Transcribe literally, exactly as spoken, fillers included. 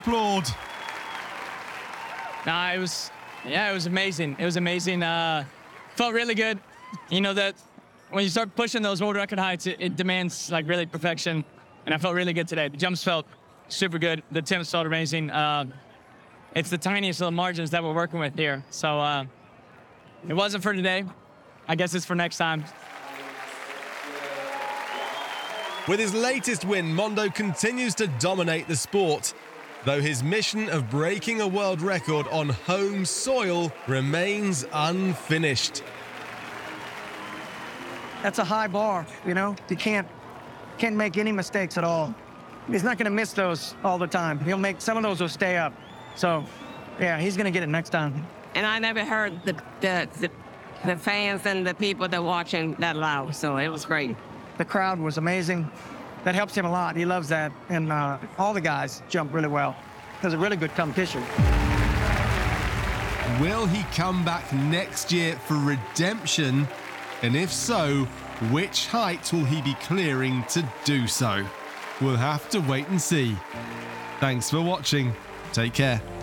Applaud. Nah, it was, yeah, it was amazing. It was amazing. Uh, felt really good. You know that when you start pushing those world record heights, it, it demands like really perfection. And I felt really good today. The jumps felt super good. The attempts felt amazing. Uh, it's the tiniest little margins that we're working with here. So uh, it wasn't for today. I guess it's for next time. With his latest win, Mondo continues to dominate the sport, though his mission of breaking a world record on home soil remains unfinished. That's a high bar, you know? You can't, can't make any mistakes at all. He's not gonna miss those all the time. He'll make, some of those will stay up. So, yeah, he's gonna get it next time. And I never heard the, the, the, the fans and the people that watching that loud, so it was great. The crowd was amazing. That helps him a lot. He loves that. And uh, all the guys jumped really well. It was a really good competition. Will he come back next year for redemption? And if so, which height will he be clearing to do so? We'll have to wait and see. Thanks for watching. Take care.